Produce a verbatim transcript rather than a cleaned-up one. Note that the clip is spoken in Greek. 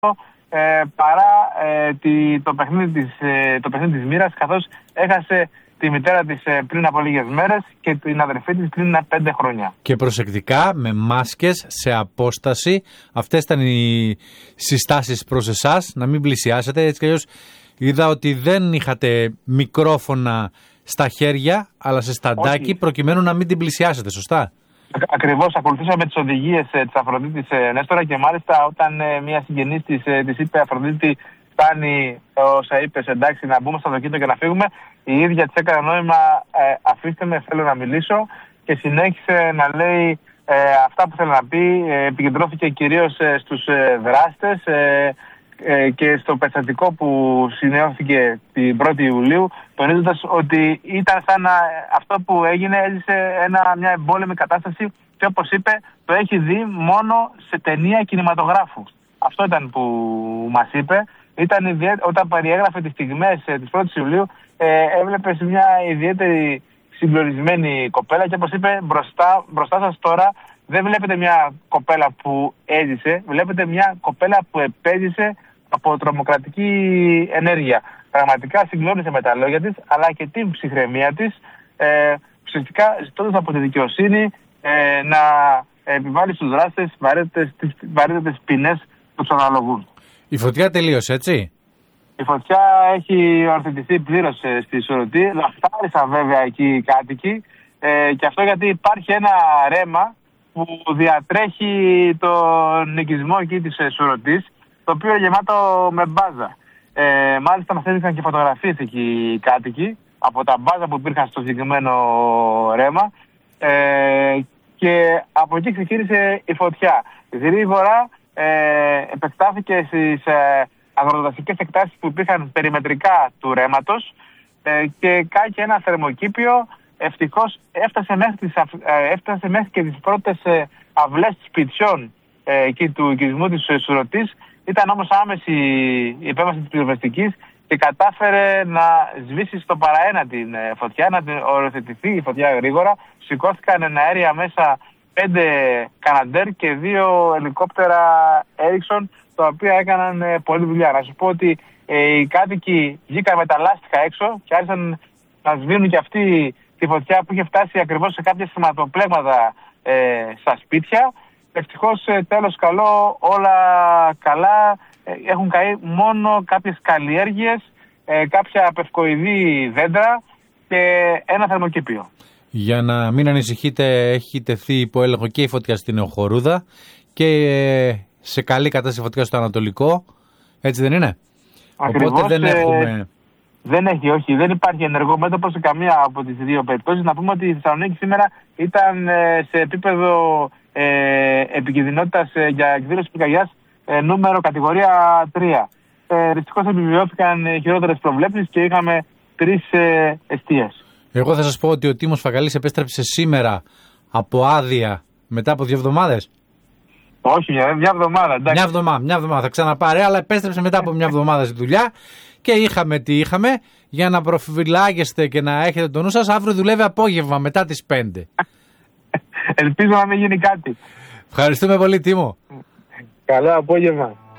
ε, παρά ε, τη, το παιχνίδι της, ε, το παιχνίδι της μοίρας, καθώς έχασε τη μητέρα της ε, πριν από λίγες μέρες και την αδερφή της πριν πέντε χρόνια. Και προσεκτικά, με μάσκες, σε απόσταση. Αυτές ήταν οι συστάσεις προς εσάς, να μην πλησιάσετε. Έτσι κι αλλιώς είδα ότι δεν είχατε μικρόφωνα στα χέρια, αλλά σε σταντάκι, όχι, προκειμένου να μην την πλησιάσετε, σωστά? Ακριβώς, ακολουθήσαμε τις οδηγίες ε, της Αφροδίτης ε, Νέστορα, και μάλιστα όταν ε, μια συγγενής της, ε, της είπε Αφροδίτη, φτάνει όσα είπες, εντάξει, να μπούμε στο αυτοκίνητο και να φύγουμε, η ίδια της έκανε νόημα ε, αφήστε με, θέλω να μιλήσω, και συνέχισε να λέει ε, αυτά που θέλω να πει. Ε, επικεντρώθηκε κυρίως ε, στους ε, δράστες ε, ε, και στο περιστατικό που συνέβη την πρώτη Ιουλίου, τονίζοντας ότι ήταν σαν να, αυτό που έγινε, έζησε ένα, μια εμπόλεμη κατάσταση, και όπως είπε, το έχει δει μόνο σε ταινία κινηματογράφου. Αυτό ήταν που μας είπε. Ήταν ιδιαί... Όταν περιέγραφε τις στιγμές ε, της πρώτης Ιουλίου, ε, έβλεπε μια ιδιαίτερη συμπληρωρισμένη κοπέλα, και όπως είπε, μπροστά, μπροστά σας τώρα δεν βλέπετε μια κοπέλα που έζησε, βλέπετε μια κοπέλα που επέζησε από τρομοκρατική ενέργεια. Πραγματικά συγκλώνησε με τα λόγια της, αλλά και την ψυχραιμία της, ε, ουσιαστικά ζητώντας από τη δικαιοσύνη ε, να επιβάλλει στους δράστες τις βαρύτερες ποινές που τους αναλογούν. Η φωτιά τελείωσε, έτσι? Η φωτιά έχει ορθητηθεί πλήρως στη Σουρωτή. Λαχτάρισαν βέβαια εκεί οι κάτοικοι, ε, και αυτό γιατί υπάρχει ένα ρέμα που διατρέχει τον οικισμό εκεί της Σουρωτής, το οποίο είναι γεμάτο με μπάζα. Ε, μάλιστα μας έδειξαν και φωτογραφίες εκεί οι κάτοικοι από τα μπάζα που υπήρχαν στο συγκεκριμένο ρέμα, ε, και από εκεί ξεκίνησε η φωτιά. Γρήγορα ε, επεκτάθηκε στις ε, αγροτοδασικές εκτάσεις που υπήρχαν περιμετρικά του ρέματος, ε, και κάκι ένα θερμοκήπιο. Ευτυχώς έφτασε μέχρι, τις, ε, έφτασε μέχρι και τις πρώτες ε, αυλές σπιτιών ε, εκεί του οικισμού της ε, Σουρωτής. Ήταν όμως άμεση η επέμβαση της πυροσβεστικής και κατάφερε να σβήσει στο παραένα την ε, φωτιά, να την οριοθετηθεί η φωτιά γρήγορα. Σηκώθηκαν εν αέρια μέσα πέντε Καναντέρ και δύο ελικόπτερα Έριξον, τα οποία έκαναν ε, πολλή δουλειά. Να σου πω ότι ε, οι κάτοικοι βγήκαν με τα λάστιχα έξω και άρχισαν να σβήνουν και αυτή τη φωτιά που είχε φτάσει ακριβώς σε κάποια σηματοπλέγματα ε, στα σπίτια. Ευτυχώς, ε, τέλος καλό, όλα καλά. Ε, έχουν καεί μόνο κάποιες καλλιέργειες, ε, κάποια πευκοειδή δέντρα και ένα θερμοκήπιο. Για να μην ανησυχείτε, έχει τεθεί υπό έλεγχο και η φωτιά στην Νεοχορούδα και σε καλή κατάσταση φωτιά στο Ανατολικό. Έτσι δεν είναι? Ακριβώς. Οπότε δεν έχουμε... Ε, δεν έχει, όχι. Δεν υπάρχει ενεργό μέτωπο σε καμία από τις δύο περιπτώσεις. Να πούμε ότι η Θεσσαλονίκη σήμερα ήταν ε, σε επίπεδο ε, επικινδυνότητας ε, για εκδήλωση πυρκαγιάς ε, νούμερο κατηγορία τρία. Ε, Δυστυχώς επιβεβαιώθηκαν ε, χειρότερες προβλέψεις και είχαμε τρεις ε, εστίες. Εγώ θα σας πω ότι ο Τίμος Φακαλής επέστρεψε σήμερα από άδεια μετά από δύο εβδομάδες. Όχι, μια, μια εβδομάδα. Εντάξει. Μια εβδομάδα, μια εβδομάδα θα ξαναπάρει, αλλά επέστρεψε μετά από μια εβδομάδα στη δουλειά και είχαμε τι είχαμε. Για να προφυλάγεστε και να έχετε το νου σας, αύριο δουλεύει απόγευμα μετά τις πέντε. Ελπίζω να μην γίνει κάτι. Ευχαριστούμε πολύ, Τίμο. Καλό απόγευμα.